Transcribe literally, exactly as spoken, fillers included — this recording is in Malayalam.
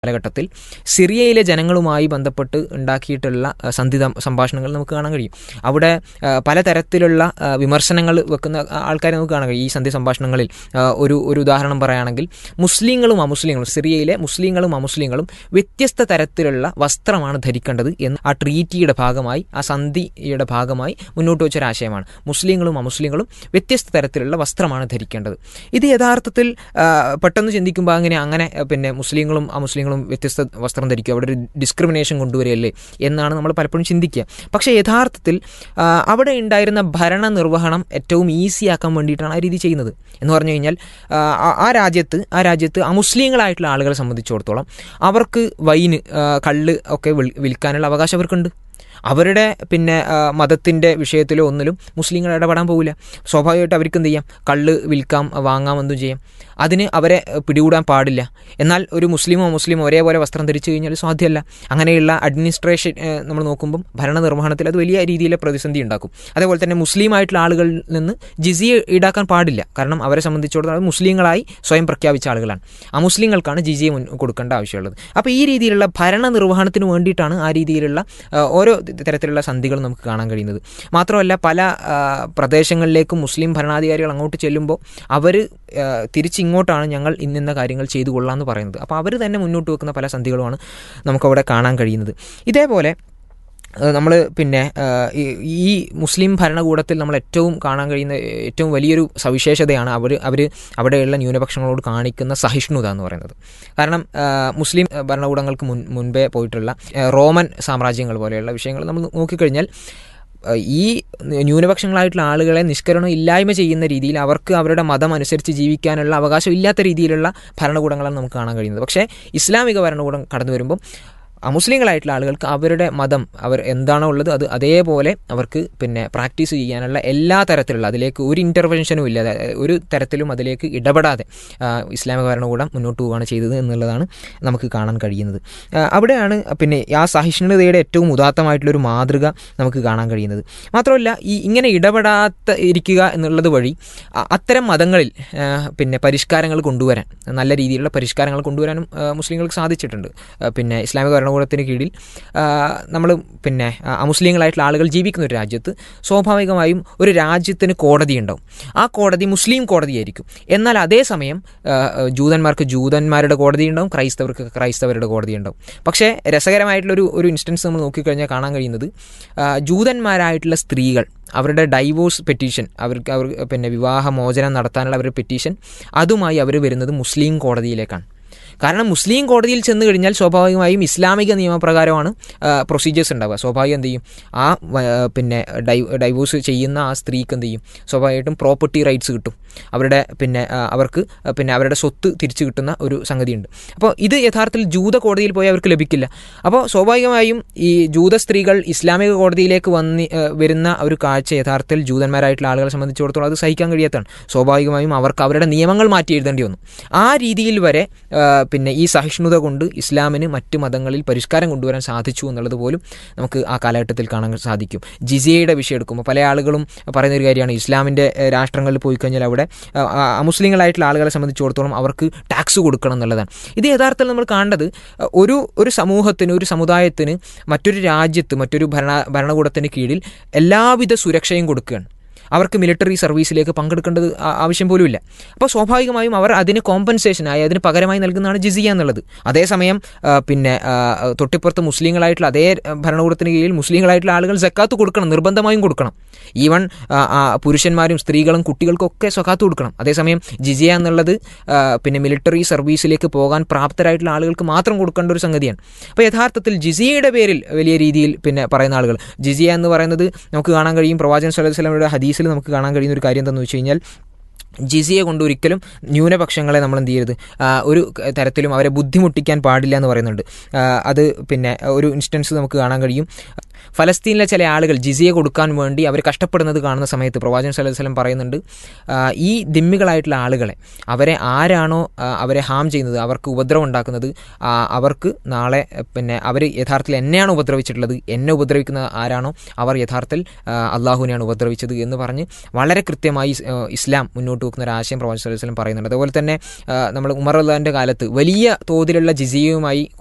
കാലഘട്ടത്തിൽ സിറിയയിലെ ജനങ്ങളുമായി ബന്ധപ്പെട്ട് ഉണ്ടാക്കിയിട്ടുള്ള സന്ധി സംഭാഷണങ്ങൾ നമുക്ക് കാണാൻ കഴിയും. അവിടെ പലതരത്തിലുള്ള വിമർശനങ്ങൾ വെക്കുന്ന ആൾക്കാരെ നമുക്ക് കാണാൻ കഴിയും. ഈ സന്ധി സംഭാഷണങ്ങളിൽ ഒരു ഒരു ഉദാഹരണം പറയുകയാണെങ്കിൽ, മുസ്ലിങ്ങളും അമുസ്ലിങ്ങളും സിറിയയിലെ മുസ്ലിങ്ങളും അമുസ്ലിങ്ങളും വ്യത്യസ്ത തരത്തിലുള്ള വസ്ത്രമാണ് ധരിക്കേണ്ടത് എന്ന് ആ ട്രീറ്റിയുടെ ഭാഗമായി, ആ സന്ധിയുടെ ഭാഗമായി മുന്നോട്ട് വെച്ചൊരാശയമാണ്. മുസ്ലിങ്ങളും അമുസ്ലിങ്ങളും വ്യത്യസ്ത തരത്തിലുള്ള വസ്ത്രമാണ് ധരിക്കേണ്ടത്. ഇത് യഥാർത്ഥത്തിൽ പെട്ടെന്ന് ചിന്തിക്കുമ്പോൾ അങ്ങനെ അങ്ങനെ പിന്നെ മുസ്ലിങ്ങളും അമുസ്ലിങ്ങളും വ്യത്യസ്ത വസ്ത്രം ധരിക്കുക, അവിടെ ഒരു ഡിസ്ക്രിമിനേഷൻ കൊണ്ടുവരികയല്ലേ എന്നാണ് നമ്മൾ പലപ്പോഴും ചിന്തിക്കുക. പക്ഷേ യഥാർത്ഥത്തിൽ അവിടെ ഉണ്ടായിരുന്ന ഭരണ നിർവഹണം ഏറ്റവും ഈസിയാക്കാൻ വേണ്ടിയിട്ടാണ് ആ രീതി ചെയ്യുന്നത്. എന്ന് പറഞ്ഞു കഴിഞ്ഞാൽ ആ രാജ്യത്ത് ആ രാജ്യത്ത് അമുസ്ലിങ്ങളായിട്ടുള്ള ആളുകളെ സംബന്ധിച്ചിടത്തോളം അവർക്ക് വൈന്, കള്ള് ഒക്കെ വിൽക്കാനുള്ള അവകാശം അവർക്കുണ്ട്. അവരുടെ പിന്നെ മതത്തിൻ്റെ വിഷയത്തിലോ ഒന്നിലും മുസ്ലിങ്ങൾ ഇടപെടാൻ പോകില്ല. സ്വാഭാവികമായിട്ട് അവർക്ക് എന്ത് ചെയ്യാം, കള്ള് വിൽക്കാം, വാങ്ങാം, എന്തും ചെയ്യാം. അതിന് അവരെ പിടികൂടാൻ പാടില്ല. എന്നാൽ ഒരു മുസ്ലിമോ മുസ്ലിമോ ഒരേപോലെ വസ്ത്രം ധരിച്ചു കഴിഞ്ഞാൽ സാധ്യമല്ല. അങ്ങനെയുള്ള അഡ്മിനിസ്ട്രേഷൻ നമ്മൾ നോക്കുമ്പം ഭരണനിർവഹണത്തിൽ അത് വലിയ രീതിയിലെ പ്രതിസന്ധി ഉണ്ടാക്കും. അതേപോലെ തന്നെ മുസ്ലിം ആയിട്ടുള്ള ആളുകളിൽ നിന്ന് ജിസിയ ഈടാക്കാൻ പാടില്ല. കാരണം അവരെ സംബന്ധിച്ചിടത്തോളം മുസ്ലിങ്ങളായി സ്വയം പ്രഖ്യാപിച്ച ആളുകളാണ്. അമുസ്ലിങ്ങൾക്കാണ് ജിസിയ കൊടുക്കേണ്ട ആവശ്യമുള്ളത്. അപ്പോൾ ഈ രീതിയിലുള്ള ഭരണനിർവഹണത്തിന് വേണ്ടിയിട്ടാണ് ആ രീതിയിലുള്ള ഓരോ തരത്തിലുള്ള സന്ധികൾ നമുക്ക് കാണാൻ കഴിയുന്നത്. മാത്രമല്ല, പല പ്രദേശങ്ങളിലേക്കും മുസ്ലിം ഭരണാധികാരികൾ അങ്ങോട്ട് ചെല്ലുമ്പോൾ അവർ തിരിച്ചിങ്ങോട്ടാണ് ഞങ്ങൾ ഇന്നിന്ന കാര്യങ്ങൾ ചെയ്തു കൊള്ളാമെന്ന് പറയുന്നത്. അപ്പോൾ അവർ തന്നെ മുന്നോട്ട് വെക്കുന്ന പല സന്ധികളുമാണ് നമുക്കവിടെ കാണാൻ കഴിയുന്നത്. ഇതേപോലെ നമ്മൾ പിന്നെ ഈ മുസ്ലിം ഭരണകൂടത്തിൽ നമ്മൾ ഏറ്റവും കാണാൻ കഴിയുന്ന ഏറ്റവും വലിയൊരു സവിശേഷതയാണ് അവർ അവർ അവിടെയുള്ള ന്യൂനപക്ഷങ്ങളോട് കാണിക്കുന്ന സഹിഷ്ണുത എന്ന് പറയുന്നത്. കാരണം മുസ്ലിം ഭരണകൂടങ്ങൾക്ക് മുൻ മുൻപേ പോയിട്ടുള്ള റോമൻ സാമ്രാജ്യങ്ങൾ പോലെയുള്ള വിഷയങ്ങൾ നമ്മൾ നോക്കിക്കഴിഞ്ഞാൽ ഈ ന്യൂനപക്ഷങ്ങളായിട്ടുള്ള ആളുകളെ നിഷ്കരണം ഇല്ലായ്മ ചെയ്യുന്ന രീതിയിൽ അവർക്ക് അവരുടെ മതം അനുസരിച്ച് ജീവിക്കാനുള്ള അവകാശം ഇല്ലാത്ത രീതിയിലുള്ള ഭരണകൂടങ്ങളാണ് നമുക്ക് കാണാൻ കഴിയുന്നത്. പക്ഷേ ഇസ്ലാമിക ഭരണകൂടം കടന്നു വരുമ്പം അമുസ്ലിങ്ങളായിട്ടുള്ള ആളുകൾക്ക് അവരുടെ മതം അവർ എന്താണോ ഉള്ളത് അത് അതേപോലെ അവർക്ക് പിന്നെ പ്രാക്ടീസ് ചെയ്യാനുള്ള എല്ലാ തരത്തിലുള്ള, അതിലേക്ക് ഒരു ഇൻ്റർവെൻഷനും ഇല്ലാതെ, ഒരു തരത്തിലും അതിലേക്ക് ഇടപെടാതെ ഇസ്ലാമിക ഭരണകൂടം മുന്നോട്ട് പോവുകയാണ് ചെയ്തത് എന്നുള്ളതാണ് നമുക്ക് കാണാൻ കഴിയുന്നത്. അവിടെയാണ് പിന്നെ ആ സഹിഷ്ണുതയുടെ ഏറ്റവും ഉദാത്തമായിട്ടുള്ളൊരു മാതൃക നമുക്ക് കാണാൻ കഴിയുന്നത്. മാത്രമല്ല, ഈ ഇങ്ങനെ ഇടപെടാത്ത ഇരിക്കുക എന്നുള്ളത് വഴി അത്തരം മതങ്ങളിൽ പിന്നെ പരിഷ്കാരങ്ങൾ കൊണ്ടുവരാൻ, നല്ല രീതിയിലുള്ള പരിഷ്കാരങ്ങൾ കൊണ്ടുവരാനും മുസ്ലിങ്ങൾക്ക് സാധിച്ചിട്ടുണ്ട്. പിന്നെ ഇസ്ലാമിക ഭരണകൂടത്തിന് കീഴിൽ നമ്മൾ പിന്നെ അമുസ്ലിങ്ങളായിട്ടുള്ള ആളുകൾ ജീവിക്കുന്ന ഒരു രാജ്യത്ത് സ്വാഭാവികമായും ഒരു രാജ്യത്തിന് കോടതി ഉണ്ടാവും. ആ കോടതി മുസ്ലിം കോടതിയായിരിക്കും. എന്നാൽ അതേസമയം ജൂതന്മാർക്ക് ജൂതന്മാരുടെ കോടതി ഉണ്ടാവും, ക്രൈസ്തവർക്ക് ക്രൈസ്തവരുടെ കോടതി ഉണ്ടാവും. പക്ഷേ രസകരമായിട്ടുള്ളൊരു ഒരു ഇൻസ്റ്റൻസ് നമ്മൾ നോക്കിക്കഴിഞ്ഞാൽ കാണാൻ കഴിയുന്നത്, ജൂതന്മാരായിട്ടുള്ള സ്ത്രീകൾ അവരുടെ ഡൈവോഴ്സ് പെറ്റീഷൻ, അവർക്ക് അവർ പിന്നെ വിവാഹമോചനം നടത്താനുള്ള അവരുടെ പെറ്റീഷൻ, അതുമായി അവർ വരുന്നത് മുസ്ലിം കോടതിയിലേക്കാണ്. കാരണം മുസ്ലിം കോടതിയിൽ ചെന്ന് കഴിഞ്ഞാൽ സ്വാഭാവികമായും ഇസ്ലാമിക നിയമപ്രകാരമാണ് പ്രൊസീജിയേഴ്സ് ഉണ്ടാവുക. സ്വാഭാവികം എന്ത് ചെയ്യും, ആ പിന്നെ ഡൈ ഡൈവോഴ്സ് ചെയ്യുന്ന ആ സ്ത്രീക്ക് എന്ത് ചെയ്യും, സ്വാഭാവികമായിട്ടും പ്രോപ്പർട്ടി റൈറ്റ്സ് കിട്ടും. അവരുടെ പിന്നെ അവർക്ക് പിന്നെ അവരുടെ സ്വത്ത് തിരിച്ചു കിട്ടുന്ന ഒരു സംഗതിയുണ്ട്. അപ്പോൾ ഇത് യഥാർത്ഥത്തിൽ ജൂത കോടതിയിൽ പോയി അവർക്ക് ലഭിക്കില്ല. അപ്പോൾ സ്വാഭാവികമായും ഈ ജൂത സ്ത്രീകൾ ഇസ്ലാമിക കോടതിയിലേക്ക് വന്ന് വരുന്ന ഒരു കാഴ്ച യഥാർത്ഥത്തിൽ ജൂതന്മാരായിട്ടുള്ള ആളുകളെ സംബന്ധിച്ചിടത്തോളം അത് സഹിക്കാൻ കഴിയാത്തതാണ്. സ്വാഭാവികമായും അവർക്ക് അവരുടെ നിയമങ്ങൾ മാറ്റി എഴുതേണ്ടി വന്നു. ആ രീതിയിൽ വരെ പിന്നെ ഈ സഹിഷ്ണുത കൊണ്ട് ഇസ്ലാമിന് മറ്റ് മതങ്ങളിൽ പരിഷ്കാരം കൊണ്ടുവരാൻ സാധിച്ചു എന്നുള്ളത് പോലും നമുക്ക് ആ കാലഘട്ടത്തിൽ കാണാൻ സാധിക്കും. ജിസിയയുടെ വിഷയം എടുക്കുമ്പോൾ പല ആളുകളും പറയുന്നൊരു കാര്യമാണ്, ഇസ്ലാമിൻ്റെ രാഷ്ട്രങ്ങളിൽ പോയി കഴിഞ്ഞാൽ അവിടെ അമുസ്ലിങ്ങളായിട്ടുള്ള ആളുകളെ സംബന്ധിച്ചിടത്തോളം അവർക്ക് ടാക്സ് കൊടുക്കണം എന്നുള്ളതാണ്. ഇത് യഥാർത്ഥത്തിൽ നമ്മൾ കാണേണ്ടത് ഒരു ഒരു സമൂഹത്തിന്, ഒരു സമുദായത്തിന് മറ്റൊരു രാജ്യത്ത് മറ്റൊരു ഭരണ ഭരണകൂടത്തിന് കീഴിൽ എല്ലാവിധ സുരക്ഷയും കൊടുക്കുകയാണ്. അവർക്ക് മിലിറ്ററി സർവീസിലേക്ക് പങ്കെടുക്കേണ്ടത് ആവശ്യം പോലുമില്ല. അപ്പോൾ സ്വാഭാവികമായും അവർ അതിന് കോമ്പൻസേഷനായി, അതിന് പകരമായി നൽകുന്നതാണ് ജിസിയ എന്നുള്ളത്. അതേസമയം പിന്നെ തൊട്ടിപ്പുറത്ത് മുസ്ലിങ്ങളായിട്ടുള്ള അതേ ഭരണകൂടത്തിന് കീഴിൽ മുസ്ലിങ്ങളായിട്ടുള്ള ആളുകൾ സക്കാത്ത് കൊടുക്കണം, നിർബന്ധമായും കൊടുക്കണം. ഈവൻ പുരുഷന്മാരും സ്ത്രീകളും കുട്ടികൾക്കൊക്കെ സക്കാത്ത് കൊടുക്കണം. അതേസമയം ജിസിയ എന്നുള്ളത് പിന്നെ മിലിറ്ററി സർവീസിലേക്ക് പോകാൻ പ്രാപ്തരായിട്ടുള്ള ആളുകൾക്ക് മാത്രം കൊടുക്കേണ്ട ഒരു സംഗതിയാണ്. അപ്പോൾ യഥാർത്ഥത്തിൽ ജിസിയയുടെ പേരിൽ വലിയ രീതിയിൽ പിന്നെ പറയുന്ന ആളുകൾ, ജിസിയ എന്ന് പറയുന്നത് നമുക്ക് കാണാൻ കഴിയും പ്രവാചകൻ സ്വല്ലല്ലാഹു അലൈഹി വസല്ലമയുടെ ഹദീസിൽ നമുക്ക് കാണാൻ കഴിയുന്ന ഒരു കാര്യം എന്താണെന്ന് വെച്ച് കഴിഞ്ഞാൽ, ജിസിയ കൊണ്ട് ഒരിക്കലും ന്യൂനപക്ഷങ്ങളെ നമ്മൾ എന്ത് ചെയ്യരുത്, ഒരു തരത്തിലും അവരെ ബുദ്ധിമുട്ടിക്കാൻ പാടില്ല എന്ന് പറയുന്നുണ്ട്. അത് പിന്നെ ഒരു ഇൻസ്റ്റൻസ് നമുക്ക് കാണാൻ കഴിയും. ഫലസ്തീനിലെ ചില ആളുകൾ ജിസിയ കൊടുക്കാൻ വേണ്ടി അവർ കഷ്ടപ്പെടുന്നത് കാണുന്ന സമയത്ത് പ്രവാചകൻ സല്ലല്ലാഹു അലൈഹി വസല്ലം പറയുന്നുണ്ട്, ഈ ദിമ്മികളായിട്ടുള്ള ആളുകളെ, അവരെ ആരാണോ അവരെ ഹാം ചെയ്യുന്നത്, അവർക്ക് ഉപദ്രവം ഉണ്ടാക്കുന്നത്, അവർക്ക് നാളെ പിന്നെ അവർ യഥാർത്ഥത്തിൽ എന്നെയാണ് ഉപദ്രവിച്ചിട്ടുള്ളത്, എന്നെ ഉപദ്രവിക്കുന്ന ആരാണോ അവർ യഥാർത്ഥത്തിൽ അള്ളാഹുവിനെയാണ് ഉപദ്രവിച്ചത് എന്ന് പറഞ്ഞ് വളരെ കൃത്യമായി ഇസ്ലാം മുന്നോട്ട് വെക്കുന്ന ഒരു ആശയം പ്രവാചകൻ സല്ലല്ലാഹു അലൈഹി വസല്ലം പറയുന്നുണ്ട്. അതുപോലെ തന്നെ നമ്മൾ ഉമർ റളിയല്ലാഹുവിൻ്റെ കാലത്ത് വലിയ തോതിലുള്ള ജിസിയയുമായി